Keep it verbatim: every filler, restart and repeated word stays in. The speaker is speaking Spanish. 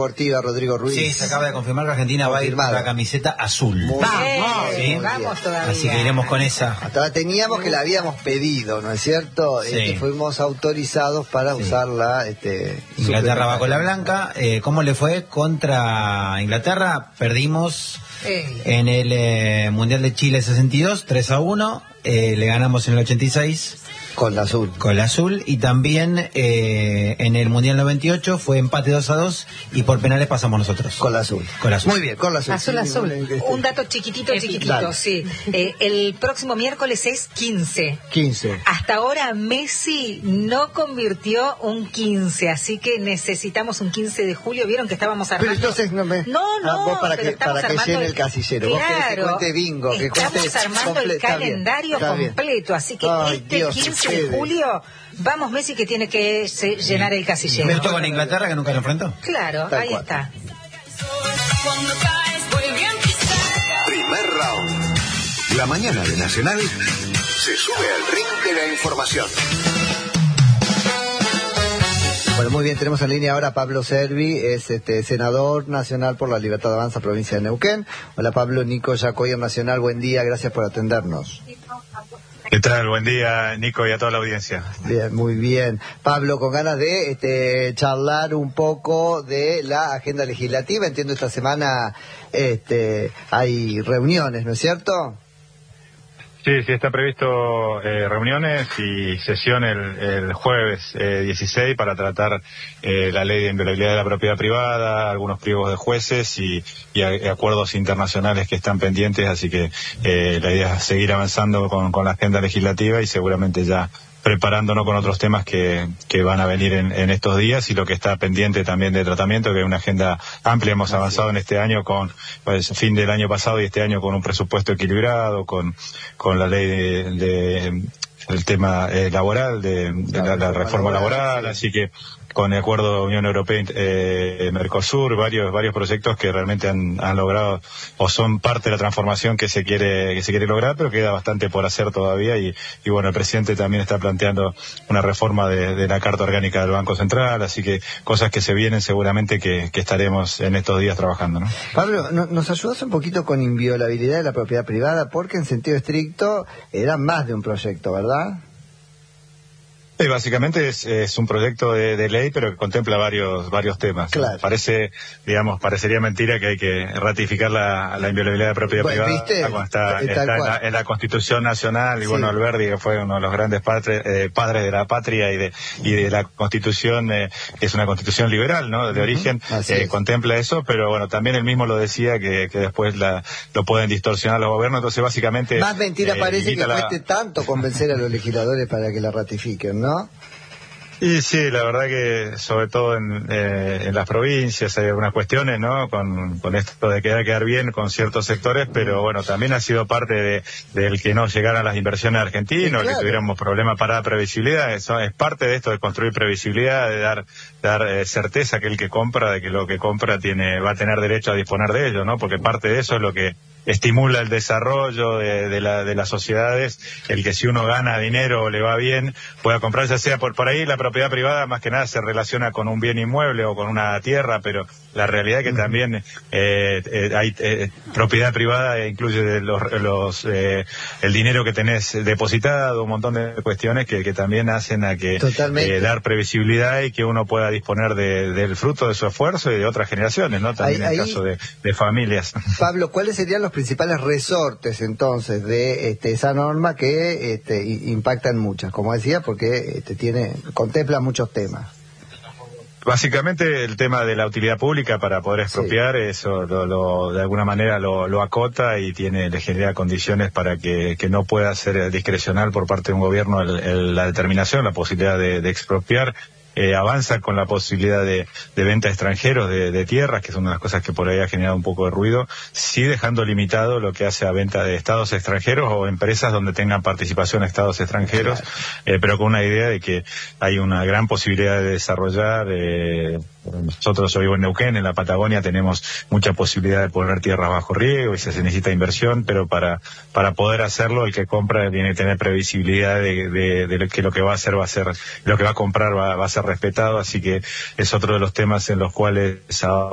deportiva, Rodrigo Ruiz. Sí, se acaba de confirmar que Argentina va a ir con la camiseta azul. Muy vamos, bien, ¿sí? Vamos todavía. Así que iremos con esa. Hasta teníamos que la habíamos pedido, ¿no es cierto? Sí. Este, fuimos autorizados para Sí. usarla. Este, Inglaterra va con la blanca. Eh, ¿Cómo le fue contra Inglaterra? Perdimos Ey. en el eh, Mundial de Chile sesenta y dos, tres a uno. Eh, le ganamos en el ochenta y seis. Con la azul. Con la azul, y también eh, en el Mundial noventa y ocho fue empate dos a dos y por penales pasamos nosotros. Con la azul. Con la azul. Muy bien, con la azul. Azul, Sí, azul. este, Un dato chiquitito, chiquitito, Dale. sí. Eh, el próximo miércoles es quince. quince. Hasta ahora Messi no convirtió un quince, así que necesitamos un quince de julio. ¿Vieron que estábamos armando? Pero entonces no me... No, no, Ah, vos para pero que, estamos para que armando llene el casillero. Claro, vos querés que cuente bingo, que estamos cuente armando comple- el está bien, calendario está bien. completo, así que Ay, este Dios, quince de ustedes. julio, vamos Messi que tiene que se- llenar el casillero. ¿Me con Inglaterra que nunca lo enfrentó? Claro, Tal ahí cual. está. Primer round. La mañana de Nacional se sube al ring de la información. Bueno, muy bien, tenemos en línea ahora a Pablo Servi, es este senador nacional por la Libertad de Avanza, provincia de Neuquén. Hola Pablo, Nico Yacoyer Nacional, buen día, gracias por atendernos. ¿Qué tal? Buen día, Nico, y a toda la audiencia. Bien, muy bien. Pablo, con ganas de este, charlar un poco de la agenda legislativa, entiendo esta semana este, hay reuniones, ¿no es cierto? Sí, sí, está previsto eh, reuniones y sesión el, el jueves eh, dieciséis para tratar eh, la ley de inviolabilidad de la propiedad privada, algunos pliegos de jueces y, y, a, y acuerdos internacionales que están pendientes, así que eh, la idea es seguir avanzando con, con la agenda legislativa y seguramente ya preparándonos con otros temas que, que van a venir en, en estos días y lo que está pendiente también de tratamiento, que es una agenda amplia. Hemos avanzado en este año con, pues, fin del año pasado y este año con un presupuesto equilibrado, con, con la ley de, de el tema eh, laboral, de, de la, la reforma laboral, así que con el acuerdo de Unión Europea eh, Mercosur, varios varios proyectos que realmente han, han logrado o son parte de la transformación que se quiere que se quiere lograr, pero queda bastante por hacer todavía y, y bueno, el presidente también está planteando una reforma de, de la Carta Orgánica del Banco Central, así que cosas que se vienen seguramente que, que estaremos en estos días trabajando, ¿no? Pablo, no, ¿nos ayudas un poquito con inviolabilidad de la propiedad privada? Porque en sentido estricto era más de un proyecto, ¿verdad? Sí, básicamente es, es un proyecto de, de ley, pero que contempla varios varios temas. Claro. Parece, digamos, parecería mentira que hay que ratificar la, la inviolabilidad de propiedad Bueno, privada. ¿viste? Como está, Tal está en, cual. la, en la Constitución Nacional y Sí. bueno, Alberdi, que fue uno de los grandes padres, eh, padres de la patria y de y de la Constitución, eh, que es una Constitución liberal, ¿no? De origen, Así eh, es. contempla eso, pero bueno, también él mismo lo decía que, que después la, lo pueden distorsionar los gobiernos, entonces básicamente Más mentira eh, parece que limita la- cueste tanto convencer a los legisladores para que la ratifiquen, ¿no? Y sí, la verdad que sobre todo en, eh, en las provincias hay algunas cuestiones, ¿no? Con, con esto de quedar, quedar bien con ciertos sectores, pero bueno, también ha sido parte de del que no llegaran las inversiones argentinas, Sí, claro. que tuviéramos problemas para la previsibilidad. Eso es parte de esto de construir previsibilidad, de dar dar eh, certeza que el que compra, de que lo que compra tiene va a tener derecho a disponer de ello, ¿no? Porque parte de eso es lo que estimula el desarrollo de, de, la, de las sociedades, el que si uno gana dinero o le va bien, pueda comprar, ya sea por, por ahí la propiedad privada más que nada se relaciona con un bien inmueble o con una tierra, pero la realidad es que también eh, eh, hay eh, propiedad privada e incluye los, los eh, el dinero que tenés depositado, un montón de cuestiones que, que también hacen a que Totalmente. eh, dar previsibilidad y que uno pueda disponer de, del fruto de su esfuerzo y de otras generaciones, ¿no? También Ahí- en el ahí- caso de, de familias. Pablo, ¿cuáles serían los principales resortes entonces de este, esa norma que este, i- impactan muchas? Como decía, porque este, tiene contempla muchos temas. Básicamente el tema de la utilidad pública para poder expropiar, sí. eso lo, lo, de alguna manera lo, lo acota y tiene le genera condiciones para que, que no pueda ser discrecional por parte de un gobierno el, el, la determinación, la posibilidad de, de expropiar. Eh, avanza con la posibilidad de, de venta a extranjeros de, de tierras, que es una de las cosas que por ahí ha generado un poco de ruido, sí dejando limitado lo que hace a venta de estados extranjeros o empresas donde tengan participación estados extranjeros, claro. eh, pero con una idea de que hay una gran posibilidad de desarrollar. Eh, nosotros, yo vivo en Neuquén, en la Patagonia, tenemos mucha posibilidad de poner tierras bajo riego y se necesita inversión, pero para para poder hacerlo el que compra tiene que tener previsibilidad de, de, de que lo que va a hacer va a ser, lo que va a comprar va, va a ser respetado, así que es otro de los temas en los cuales